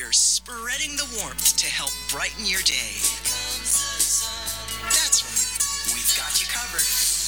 We're spreading the warmth to help brighten your day. That's right. We've got you covered.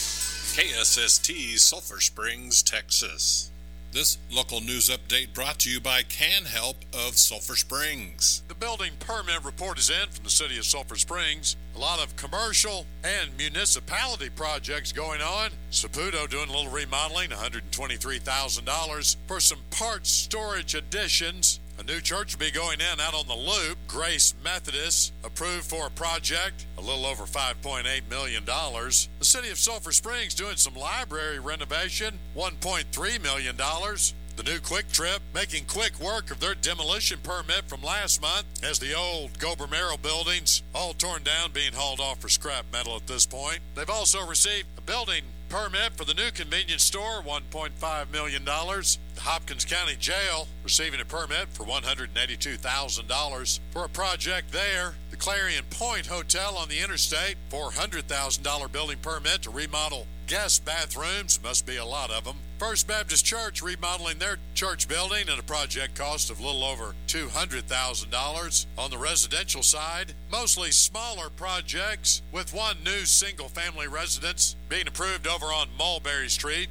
KSST, Sulphur Springs, Texas. This local news update brought to you by Can Help of Sulphur Springs. The building permit report is in from the city of Sulphur Springs. A lot of commercial and municipality projects going on. Saputo doing a little remodeling, $123,000 for some parts storage additions. A new church will be going in out on the Loop. Grace Methodist approved for a project, a little over $5.8 million. The city of Sulphur Springs doing some library renovation, $1.3 million. The new Quick Trip making quick work of their demolition permit from last month as the old Gober-Merrill buildings all torn down, being hauled off for scrap metal at this point. They've also received a building permit for the new convenience store, $1.5 million. The Hopkins County Jail receiving a permit for $182,000 for a project there. The Clarion Point Hotel on the interstate, $400,000 building permit to remodel guest bathrooms. Must be a lot of them. First Baptist Church remodeling their church building at a project cost of a little over $200,000. On the residential side, mostly smaller projects with one new single-family residence being approved over on Mulberry Street,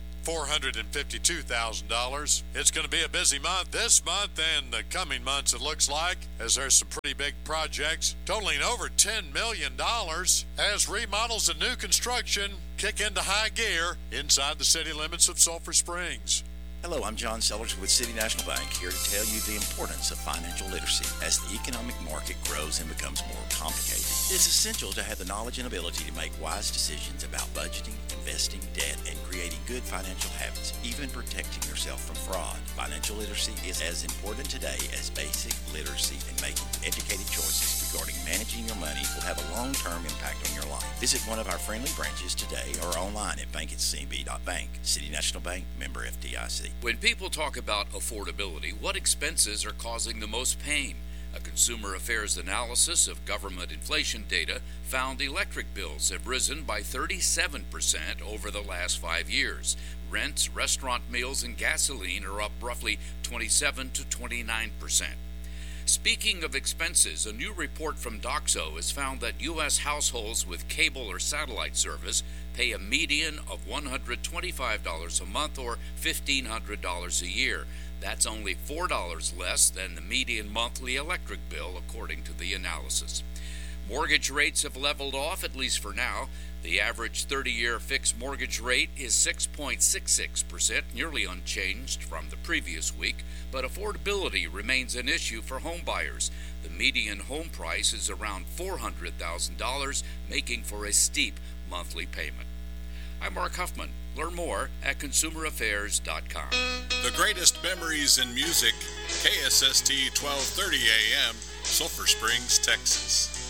$452,000. It's going to be a busy month this month and the coming months, it looks like, as there's some pretty big projects totaling over $10 million as remodels and new construction kick into high gear inside the city limits of Sulphur Springs. Hello, I'm John Sellers with City National Bank, here to tell you the importance of financial literacy. As the economic market grows and becomes more complicated, it's essential to have the knowledge and ability to make wise decisions about budgeting, investing, debt, and creating good financial habits, even protecting yourself from fraud. Financial literacy is as important today as basic literacy, and making educated choices regarding managing your money will have a long-term impact on your life. Visit one of our friendly branches today or online at bank@cnb.bank. City National Bank, member FDIC. When people talk about affordability, what expenses are causing the most pain? A Consumer Affairs analysis of government inflation data found electric bills have risen by 37% over the last 5 years. Rents, restaurant meals, and gasoline are up roughly 27 to 29%. Speaking of expenses, a new report from Doxo has found that U.S. households with cable or satellite service pay a median of $125 a month or $1,500 a year. That's only $4 less than the median monthly electric bill, according to the analysis. Mortgage rates have leveled off, at least for now. The average 30-year fixed mortgage rate is 6.66%, nearly unchanged from the previous week, but affordability remains an issue for home buyers. The median home price is around $400,000, making for a steep monthly payment. I'm Mark Huffman. Learn more at consumeraffairs.com. The greatest memories in music, KSST 1230 AM, Sulphur Springs, Texas.